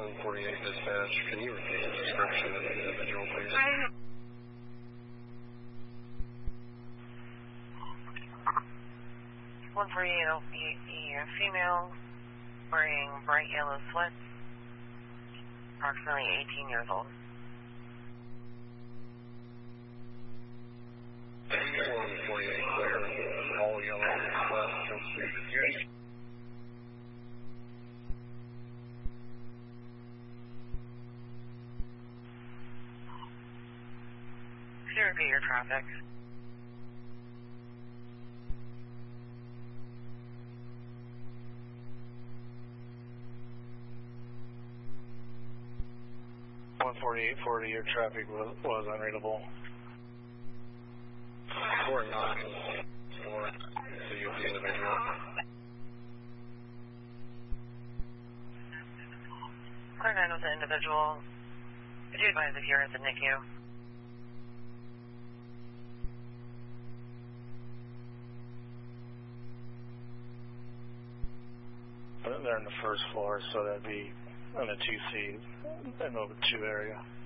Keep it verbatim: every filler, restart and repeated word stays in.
one forty-eight dispatch. Can you repeat the description of the individual, please? one forty-eight will be a female wearing bright yellow sweats, approximately eighteen years old. one forty-eight clear, all yellow sweats. Could you repeat your traffic? one forty-eight forty, your traffic was, was unreadable. Four nine four. So you the individual. Clear nine with the individual. Could you advise if you're at the N I C U? They're in the first floor, so that'd be in a two C, in the two area.